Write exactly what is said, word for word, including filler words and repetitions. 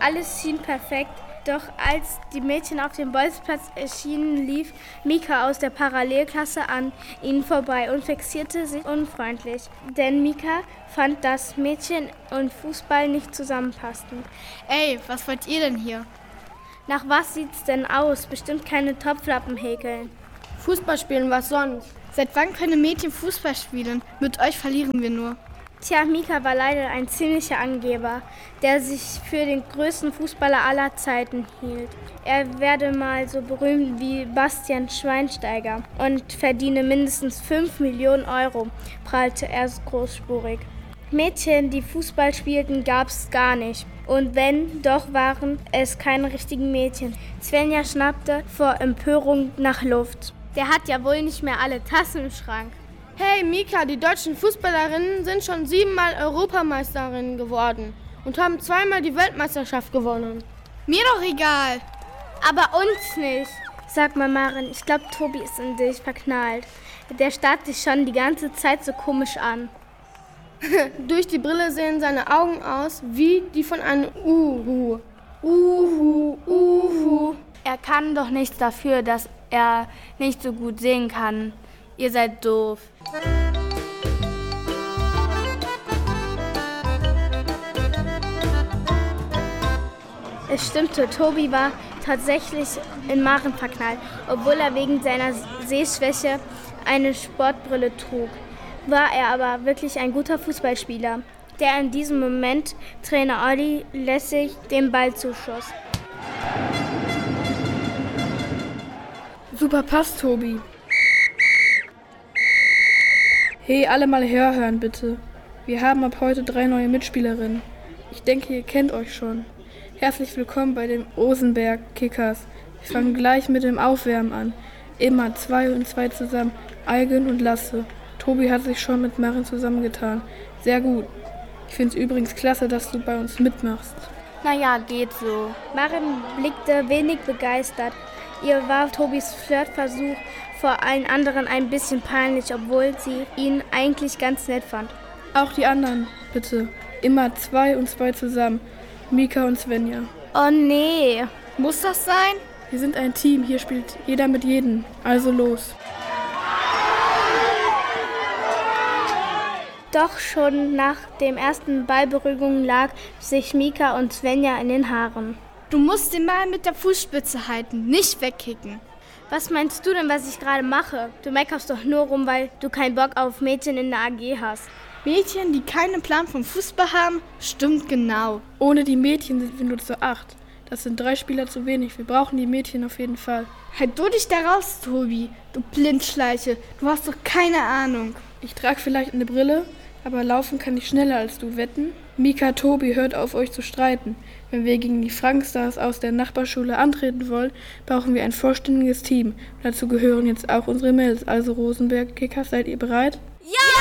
Alles schien perfekt. Doch als die Mädchen auf dem Bolzplatz erschienen, lief Mika aus der Parallelklasse an ihnen vorbei und fixierte sich unfreundlich. Denn Mika fand, dass Mädchen und Fußball nicht zusammenpassten. Ey, was wollt ihr denn hier? Nach was sieht's denn aus? Bestimmt keine Topflappen häkeln. Fußball spielen, was sonst? Seit wann können Mädchen Fußball spielen? Mit euch verlieren wir nur. Tja, Mika war leider ein ziemlicher Angeber, der sich für den größten Fußballer aller Zeiten hielt. Er werde mal so berühmt wie Bastian Schweinsteiger und verdiene mindestens fünf Millionen Euro, prahlte er großspurig. Mädchen, die Fußball spielten, gab's gar nicht. Und wenn, doch waren es keine richtigen Mädchen. Svenja schnappte vor Empörung nach Luft. Der hat ja wohl nicht mehr alle Tassen im Schrank. Hey Mika, die deutschen Fußballerinnen sind schon siebenmal Europameisterinnen geworden und haben zweimal die Weltmeisterschaft gewonnen. Mir doch egal. Aber uns nicht. Sag mal, Maren, ich glaube, Tobi ist in dich verknallt. Der starrt dich schon die ganze Zeit so komisch an. Durch die Brille sehen seine Augen aus wie die von einem Uhu. Uhu, Uhu. Er kann doch nichts dafür, dass er nicht so gut sehen kann. Ihr seid doof. Es stimmte, Tobi war tatsächlich in Maren verknallt, obwohl er wegen seiner Sehschwäche eine Sportbrille trug. War er aber wirklich ein guter Fußballspieler, der in diesem Moment Trainer Olli lässig den Ball zuschoss. Super Pass, Tobi. Hey, alle mal herhören, bitte. Wir haben ab heute drei neue Mitspielerinnen. Ich denke, ihr kennt euch schon. Herzlich willkommen bei den Rosenberg Kickers. Wir fangen gleich mit dem Aufwärmen an. Immer zwei und zwei zusammen. Eugen und Lasse. Tobi hat sich schon mit Maren zusammengetan. Sehr gut. Ich finde es übrigens klasse, dass du bei uns mitmachst. Naja, geht so. Maren blickte wenig begeistert. Ihr war Tobis Flirtversuch vor allen anderen ein bisschen peinlich, obwohl sie ihn eigentlich ganz nett fand. Auch die anderen, bitte. Immer zwei und zwei zusammen. Mika und Svenja. Oh nee. Muss das sein? Wir sind ein Team, hier spielt jeder mit jedem. Also los. Doch schon nach dem ersten Ballberührung lag sich Mika und Svenja in den Haaren. Du musst den Ball mit der Fußspitze halten, nicht wegkicken. Was meinst du denn, was ich gerade mache? Du meckerst doch nur rum, weil du keinen Bock auf Mädchen in der A G hast. Mädchen, die keinen Plan vom Fußball haben, stimmt genau. Ohne die Mädchen sind wir nur zu acht. Das sind drei Spieler zu wenig. Wir brauchen die Mädchen auf jeden Fall. Halt du dich da raus, Tobi, du Blindschleiche. Du hast doch keine Ahnung. Ich trage vielleicht eine Brille, aber laufen kann ich schneller als du, wetten? Mika, Tobi, hört auf, euch zu streiten. Wenn wir gegen die Frankstars aus der Nachbarschule antreten wollen, brauchen wir ein vollständiges Team. Dazu gehören jetzt auch unsere Mädels, also Rosenberg Kickers. Seid ihr bereit? Ja!